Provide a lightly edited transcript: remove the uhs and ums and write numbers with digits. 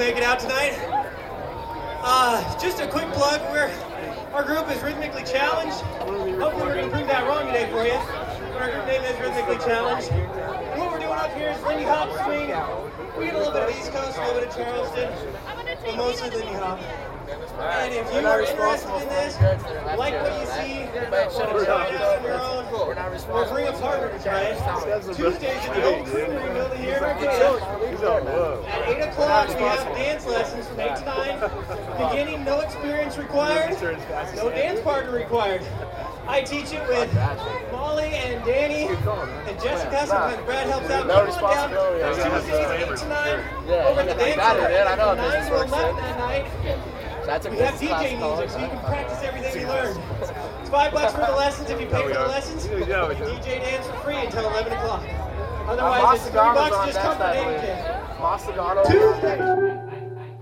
make it out tonight. Just a quick plug, our group is Rhythmically Challenged. Hopefully we're going to prove that wrong today for you. But our group name is Rhythmically Challenged. And what we're doing up here is Lindy Hop swing. We get a little bit of East Coast, a little bit of Charleston, but mostly Lindy Hop. And if you are interested in this, like what you see, want to try it out on your own, or bring a partner to try it. Tuesdays at the Old Creamery building here in Arcata. At 8 o'clock, we have dance lessons from 8 to 9. Beginning, no experience required, no dance partner required. I teach it with Molly and Danny and Jessica. Sometimes Brad helps out. Come on down. Tuesdays 8 to 9 over at the dance center. 9 till 11 that night. We have DJ music, so you can practice everything you learned. It's $5 for the lessons if you pay for the lessons. You can DJ dance for free until 11 o'clock. Otherwise, it's $3 just come for Tuesday.